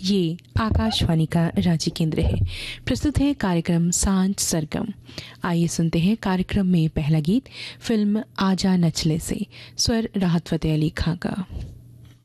ये आकाशवाणी का रांची केंद्र है। प्रस्तुत है कार्यक्रम सांझ सरगम। आइए सुनते हैं कार्यक्रम में पहला गीत फिल्म आजा नचले से, स्वर राहत फतेह अली खां का।